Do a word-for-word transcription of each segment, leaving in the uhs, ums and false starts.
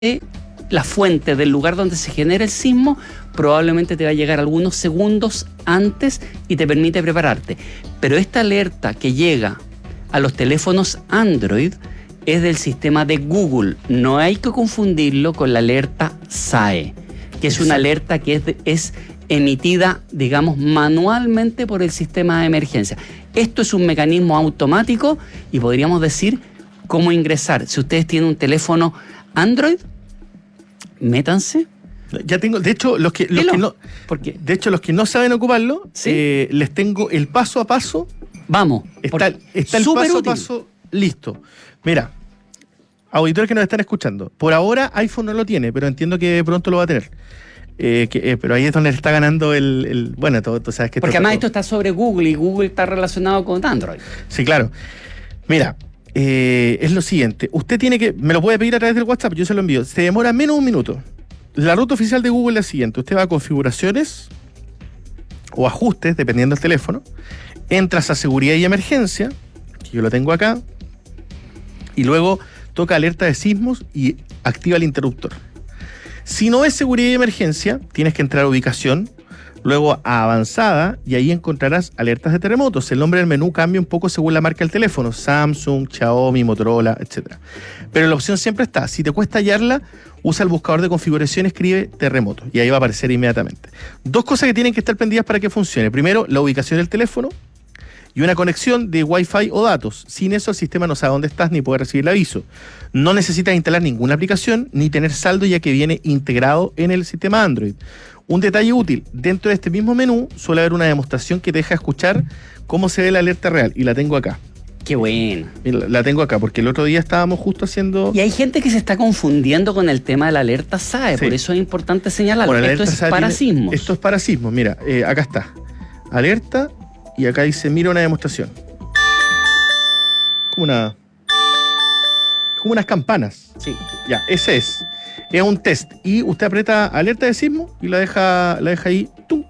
la fuente del lugar donde se genera el sismo probablemente te va a llegar algunos segundos antes y te permite prepararte. Pero esta alerta que llega a los teléfonos Android es del sistema de Google. No hay que confundirlo con la alerta S A E, que es una alerta que es, de, es emitida, digamos, manualmente por el sistema de emergencia. Esto es un mecanismo automático y podríamos decir cómo ingresar. Si ustedes tienen un teléfono Android, métanse. Ya tengo, de hecho, los que, los que no, porque, de hecho, los que no saben ocuparlo, ¿sí? eh, les tengo el paso a paso. Vamos. Está, está el paso a paso listo. Mira, auditores que nos están escuchando, por ahora iPhone no lo tiene, pero entiendo que pronto lo va a tener. Eh, que, eh, pero ahí es donde está ganando el... el bueno, tú, tú sabes que... Porque además esto está sobre Google y Google está relacionado con Android. Sí, claro. Mira, eh, es lo siguiente. Usted tiene que... Me lo puede pedir a través del WhatsApp, yo se lo envío. Se demora menos de un minuto. La ruta oficial de Google es la siguiente. Usted va a configuraciones o ajustes, dependiendo del teléfono. Entras a seguridad y emergencia, que yo lo tengo acá. Y luego toca alerta de sismos y activa el interruptor. Si no es seguridad y emergencia, tienes que entrar a ubicación, luego a avanzada, y ahí encontrarás alertas de terremotos. El nombre del menú cambia un poco según la marca del teléfono: Samsung, Xiaomi, Motorola, etcétera. Pero la opción siempre está. Si te cuesta hallarla, usa el buscador de configuración, escribe terremoto, y ahí va a aparecer inmediatamente. Dos cosas que tienen que estar prendidas para que funcione. Primero, la ubicación del teléfono y una conexión de Wi-Fi o datos. Sin eso, el sistema no sabe dónde estás ni puede recibir el aviso. No necesitas instalar ninguna aplicación ni tener saldo, ya que viene integrado en el sistema Android. Un detalle útil: dentro de este mismo menú suele haber una demostración que te deja escuchar cómo se ve la alerta real, y la tengo acá. Qué buena. La, la tengo acá porque el otro día estábamos justo haciendo... Y hay gente que se está confundiendo con el tema de la alerta S A E, sí. Por eso es importante señalarlo. Bueno, esto es para tiene, sismos. Esto es para sismos, mira, eh, acá está. Alerta, y acá dice, mira una demostración. Como una... como unas campanas. Sí. Ya, ese es. Es un test. Y usted aprieta alerta de sismo y la deja, la deja ahí, ¡tum!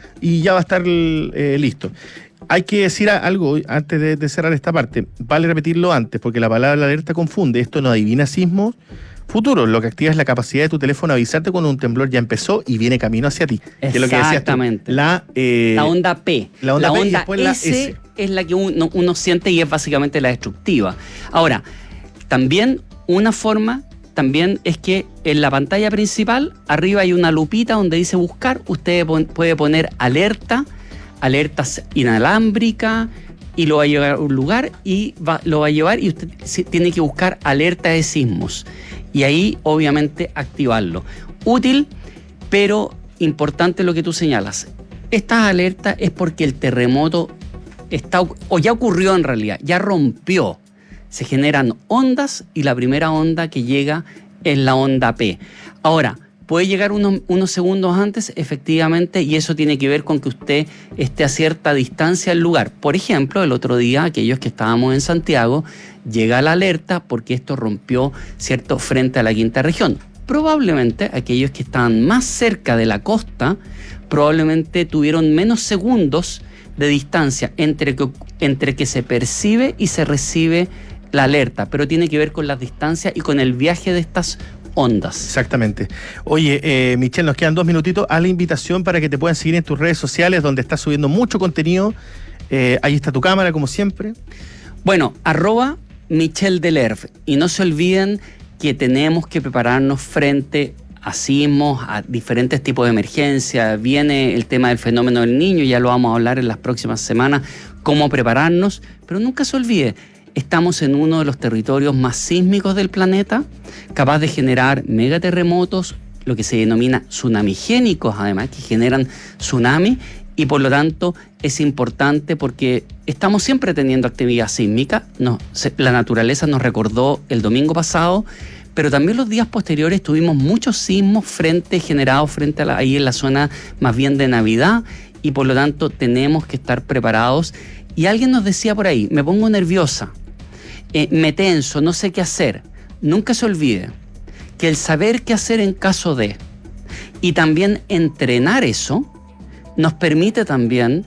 Y ya va a estar eh, listo. Hay que decir algo antes de, de cerrar esta parte. Vale repetirlo antes, porque la palabra alerta confunde. Esto no adivina sismos futuros. Lo que activa es la capacidad de tu teléfono a avisarte cuando un temblor ya empezó y viene camino hacia ti. Exactamente. Que es lo que decías tú. La, eh, la onda P. La onda, la P onda y después la S S. Es la que uno, uno siente y es básicamente la destructiva. Ahora, también una forma... También es que en la pantalla principal, arriba hay una lupita donde dice buscar. Usted puede poner alerta, alertas inalámbrica, y lo va a llevar a un lugar y va, lo va a llevar y usted tiene que buscar alerta de sismos. Y ahí, obviamente, activarlo. Útil, pero importante lo que tú señalas. Estas alertas es porque el terremoto está, o ya ocurrió en realidad, ya rompió. Se generan ondas y la primera onda que llega es la onda P. Ahora, puede llegar unos, unos segundos antes, efectivamente, y eso tiene que ver con que usted esté a cierta distancia del lugar. Por ejemplo, el otro día, aquellos que estábamos en Santiago, llega la alerta porque esto rompió, ¿cierto?, frente a la quinta región. Probablemente aquellos que estaban más cerca de la costa, probablemente tuvieron menos segundos de distancia entre que, entre que se percibe y se recibe la alerta, pero tiene que ver con las distancias y con el viaje de estas ondas. Exactamente. Oye, eh, Michelle, nos quedan dos minutitos. Haz la invitación para que te puedan seguir en tus redes sociales, donde estás subiendo mucho contenido. Eh, ahí está tu cámara, como siempre. Bueno, arroba Michelle Delerve. Y no se olviden que tenemos que prepararnos frente a sismos, a diferentes tipos de emergencia. Viene el tema del fenómeno del Niño, ya lo vamos a hablar en las próximas semanas, cómo prepararnos, pero nunca se olvide, estamos en uno de los territorios más sísmicos del planeta, capaz de generar megaterremotos, lo que se denomina tsunamigénicos, además, que generan tsunami, y por lo tanto es importante porque estamos siempre teniendo actividad sísmica. No, se, la naturaleza nos recordó el domingo pasado, pero también los días posteriores tuvimos muchos sismos frente, generados frente a la, ahí en la zona más bien de Navidad, y por lo tanto tenemos que estar preparados. Y alguien nos decía por ahí, me pongo nerviosa, eh, me tenso, no sé qué hacer. Nunca se olvide que el saber qué hacer en caso de, y también entrenar eso, nos permite también,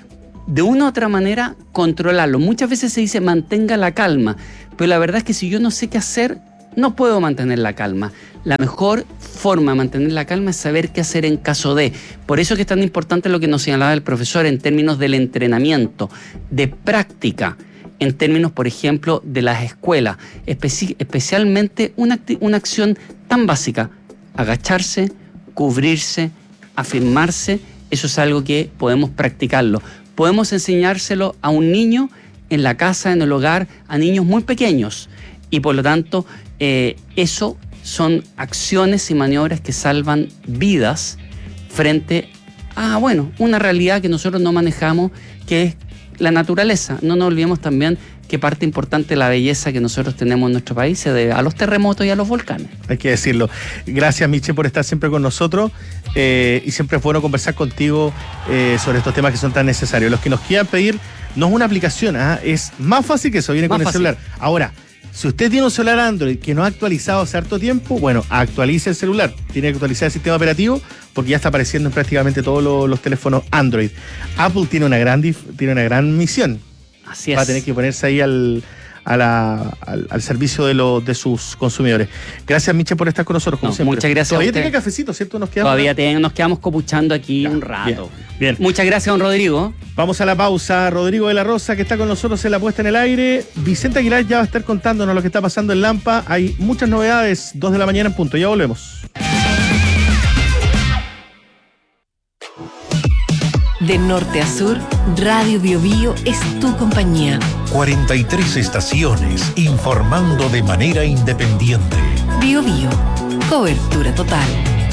de una u otra manera, controlarlo. Muchas veces se dice mantenga la calma, pero la verdad es que si yo no sé qué hacer, no puedo mantener la calma. La mejor forma de mantener la calma es saber qué hacer en caso de. Por eso que es tan importante lo que nos señalaba el profesor en términos del entrenamiento, de práctica, en términos, por ejemplo, de las escuelas, especi- especialmente una, una acción tan básica, agacharse, cubrirse, afirmarse. Eso es algo que podemos practicarlo. Podemos enseñárselo a un niño en la casa, en el hogar, a niños muy pequeños. Y por lo tanto, eh, eso son acciones y maniobras que salvan vidas frente a, bueno, una realidad que nosotros no manejamos, que es la naturaleza. No nos olvidemos también que parte importante de la belleza que nosotros tenemos en nuestro país se debe a los terremotos y a los volcanes. Hay que decirlo. Gracias, Miche, por estar siempre con nosotros eh, y siempre es bueno conversar contigo eh, sobre estos temas que son tan necesarios. Los que nos quieran pedir no es una aplicación, ¿eh? Es más fácil que eso, viene más con fácil. El celular. Ahora, si usted tiene un celular Android que no ha actualizado hace harto tiempo, bueno, actualice el celular. Tiene que actualizar el sistema operativo porque ya está apareciendo en prácticamente todos los, los teléfonos Android. Apple tiene una gran, tiene una gran misión. Así es. Va a tener que ponerse ahí al, a la, al, al servicio de, lo, de sus consumidores. Gracias, Miche, por estar con nosotros, como no, siempre. Muchas gracias. Todavía tiene cafecito, ¿cierto? Nos quedamos Todavía te, nos quedamos copuchando aquí ya, un rato. Bien, bien. Muchas gracias, don Rodrigo. Vamos a la pausa. Rodrigo de la Rosa, que está con nosotros en la puesta en el aire. Vicente Aguilar ya va a estar contándonos lo que está pasando en Lampa. Hay muchas novedades. Dos de la mañana en punto. Ya volvemos. De norte a sur, Radio Bio Bio es tu compañía. cuarenta y tres estaciones informando de manera independiente. Bio Bio, cobertura total.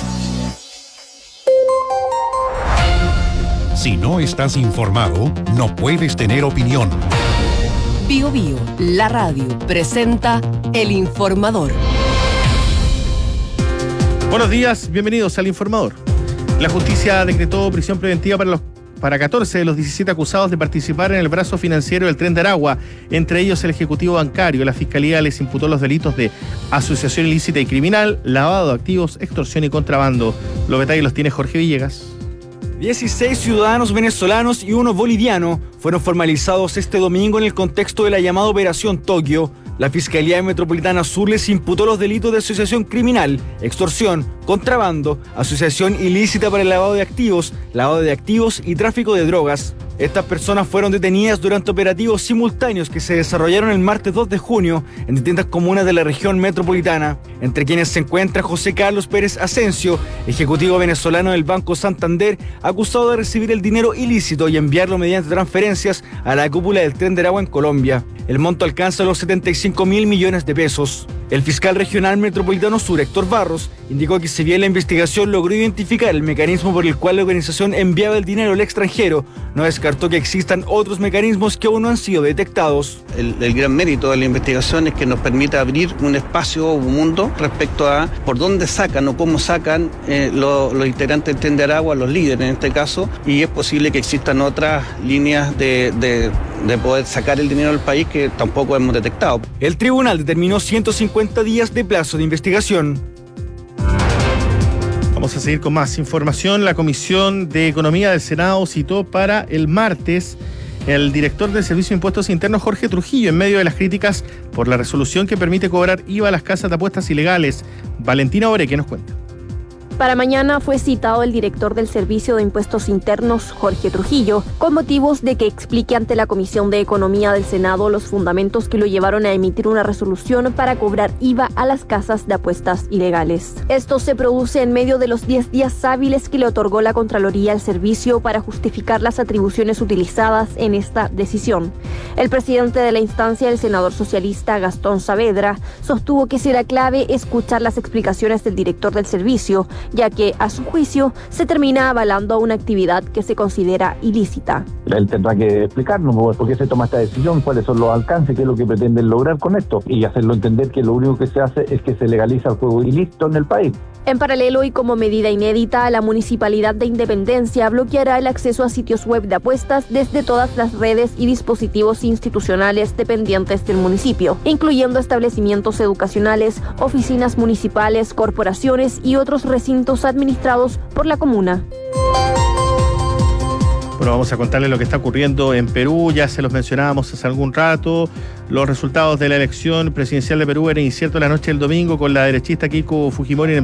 Si no estás informado, no puedes tener opinión. Bio Bio, la radio, presenta El Informador. Buenos días, bienvenidos al Informador. La justicia decretó prisión preventiva para los para catorce de los diecisiete acusados de participar en el brazo financiero del Tren de Aragua, entre ellos el ejecutivo bancario. La fiscalía les imputó los delitos de asociación ilícita y criminal, lavado de activos, extorsión y contrabando. Los detalles los tiene Jorge Villegas. dieciséis ciudadanos venezolanos y uno boliviano fueron formalizados este domingo en el contexto de la llamada Operación Tokio. La Fiscalía Metropolitana Sur les imputó los delitos de asociación criminal, extorsión, contrabando, asociación ilícita para el lavado de activos, lavado de activos y tráfico de drogas. Estas personas fueron detenidas durante operativos simultáneos que se desarrollaron el martes dos de junio en distintas comunas de la región metropolitana, entre quienes se encuentra José Carlos Pérez Asensio, ejecutivo venezolano del Banco Santander, acusado de recibir el dinero ilícito y enviarlo mediante transferencias a la cúpula del Tren de Aragua en Colombia. El monto alcanza los setenta y cinco mil millones de pesos. El fiscal regional metropolitano sur, Héctor Barros, indicó que si bien la investigación logró identificar el mecanismo por el cual la organización enviaba el dinero al extranjero, no descartó que existan otros mecanismos que aún no han sido detectados. El, el gran mérito de la investigación es que nos permite abrir un espacio o un mundo respecto a por dónde sacan o cómo sacan eh, lo, los integrantes del Tren de Aragua, los líderes en este caso, y es posible que existan otras líneas de, de, de poder sacar el dinero del país que tampoco hemos detectado. El tribunal determinó ciento cincuenta días de plazo de investigación. Vamos a seguir con más información. La Comisión de Economía del Senado citó para el martes el director del Servicio de Impuestos Internos, Jorge Trujillo, en medio de las críticas por la resolución que permite cobrar I V A a las casas de apuestas ilegales. Valentina Ore, ¿qué nos cuenta? Para mañana fue citado el director del Servicio de Impuestos Internos, Jorge Trujillo, con motivos de que explique ante la Comisión de Economía del Senado los fundamentos que lo llevaron a emitir una resolución para cobrar I V A a las casas de apuestas ilegales. Esto se produce en medio de los diez días hábiles que le otorgó la Contraloría al servicio para justificar las atribuciones utilizadas en esta decisión. El presidente de la instancia, el senador socialista Gastón Saavedra, sostuvo que será clave escuchar las explicaciones del director del servicio, ya que, a su juicio, se termina avalando una actividad que se considera ilícita. Él tendrá que explicarnos por qué se toma esta decisión, cuáles son los alcances, qué es lo que pretenden lograr con esto, y hacerlo entender que lo único que se hace es que se legaliza el juego ilícito en el país. En paralelo y como medida inédita, la Municipalidad de Independencia bloqueará el acceso a sitios web de apuestas desde todas las redes y dispositivos institucionales dependientes del municipio, incluyendo establecimientos educacionales, oficinas municipales, corporaciones y otros recintos administrados por la comuna. Bueno, vamos a contarles lo que está ocurriendo en Perú, ya se los mencionábamos hace algún rato. Los resultados de la elección presidencial de Perú eran inciertos la noche del domingo, con la derechista Keiko Fujimori en